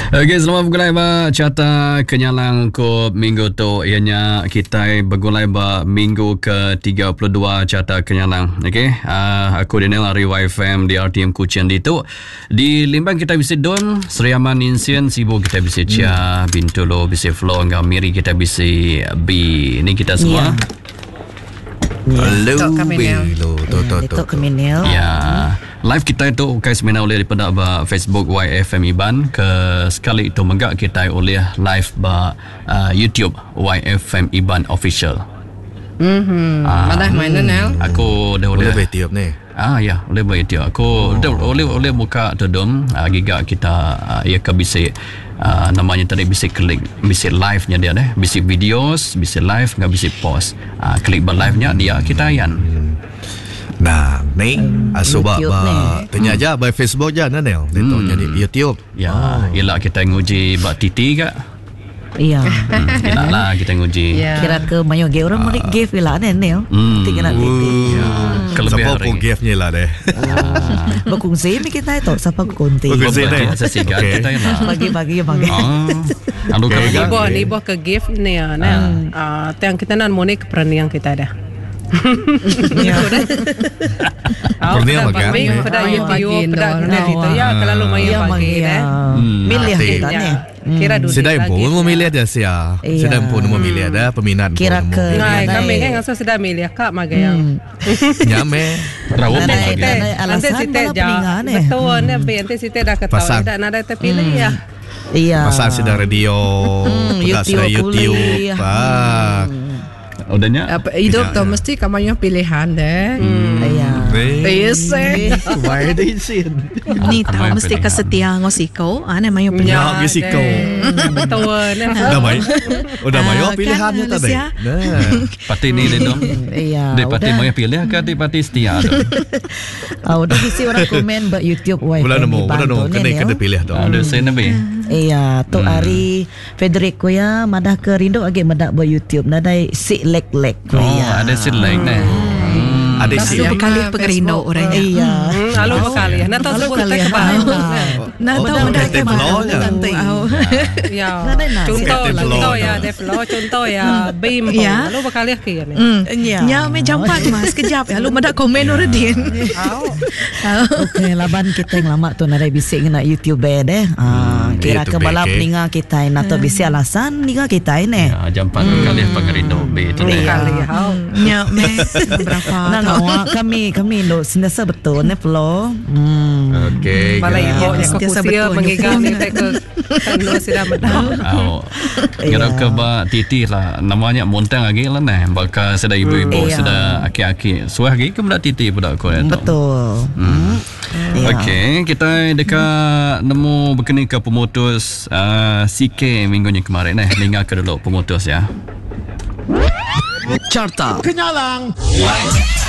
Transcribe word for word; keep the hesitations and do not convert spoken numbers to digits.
Okey, selamat bergulai ba carta kenyalang ko minggu tu ianya kita bergulai ba minggu ke tiga puluh dua carta kenyalang. Okey, uh, aku Daniel dari Y F M di R T M Kuching di tu. Di limbang kita bisa don Seriaman Insian Sibu kita bisa Cia, hmm. Bintolo bisa Flow, Ngamiri kita bisa B. Ini kita semua. Yeah. Hello, Hello, Tok Kaminil. Ya, live kita itu kais mena oleh daripada ba Facebook Y F M Iban ke sekali itu menggak kita oleh live ba uh, YouTube Y F M Iban official. Mhm. Uh, Madah mana Nel? Aku dah oleh YouTube ni. Ah ya, oleh ba YouTube. Aku dah oh. oleh oleh muka tedom uh, giga kita uh, ia ke bisa Uh, namanya tadi bisa klik bisa live nya dia deh, bisa videos, bisa live, nggak bisa post. Uh, klik ber live nya dia kita yan. Nah, ni um, asubak ba tanya aja by Facebook je Nanel. Dia tu jadi YouTube. Ya, oh. Ialah kita nguji bak titi kak. Iya. Hmm, Kira lah kita nguji. Yeah. Kira ke mayo ge orang mari give lah Nanel. Tiki nak titi. Kelebihan siapa pun give-nya lah deh. Berkongsi ni kita itu siapa konti. Berkongsi deh. Sesigat kita lah. Bagi-bagi bagi. Ah. Aduh kalau ibu ni ibu ke gift ni ya. Nah, ah, yang kita nan moni kepernian kita dah. Pernian makan. Pada YouTube, pada gitu ya. Kalau lumayan bagi deh. Milih kita ni. Kira dulu sedang pun memilih dia sia. Sedang pun memilih ada peminat pun. Kira ke. Ngai kami kan ngasa sedang milih kak magayang. Nyame. Rawat Nanti nanti site jah. Betul nanti nanti site dah ketahui dah nada terpilih ya. Iya. Pasang sedang radio, YouTube, YouTube. Ah. Udahnya hidup tu mesti kamu yang pilihan deh. Iya. Yes. Why they sin? Ni tahu mesti kesetia ngosiko. Ana mayo pilihan ngosiko. Betul. Udah mayo. Udah mayo pilihannya tadi. Nah. Pati ni dia dong. Iya. Dia pati mau pilih ke dia pati setia tu. Ah, udah isi orang komen buat YouTube Y F M. Bulan nemu, bulan nemu kena kena pilih tu. Ada saya nabi. Iya, tu hari Federico ya madah ke Rindo age madah buat YouTube. Nadai si lek-lek. Oh, ada si lek ni. Ada si yang kali pengerindo orangnya. Iya. Halo sekali. Nah tahu sebut tak kebal. Nah tahu dah kebal. Ya. Contoh contoh ya Deflo, contoh ya Bim. Lalu berkali ke ni. Ya, me jampat mas kejap ya. Lu madak komen Nuruddin. Okey, laban kita yang lama tu nadai bisik nak YouTube deh. Ah, kira ke balap ninga kita nak tu bisik alasan ninga kita ini. Ya, jampat kali pengerindo be tu ni. Kali hau. Ya, me berapa Wah, kami kami lo sinasa betul ne Flo. Hmm. Okey. Balai ibu ni kepusia mengigang ni tak ke kan lo sudah betul. Oh. Kira ke ba titi lah namanya montang lagi lah nah. Baka sudah ibu-ibu sudah aki-aki. Suah lagi ke budak titi budak ko ya. Betul. Hmm. Okey, kita dekat nemu berkini ke pemutus uh, C K minggunya kemarin eh. Dengar ke dulu pemutus ya. Carta Kenyalang.